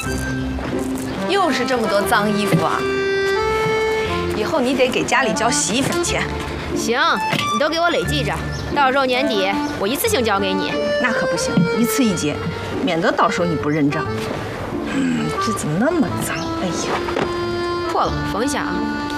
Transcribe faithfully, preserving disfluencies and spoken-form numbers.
又是这么多脏衣服啊！以后你得给家里交洗衣粉钱。 行，你都给我累计着，到时候年底我一次性交给你。 那可不行，一次一结，免得到时候你不认账。嗯，这怎么那么脏？哎呀， 破了，缝一下啊。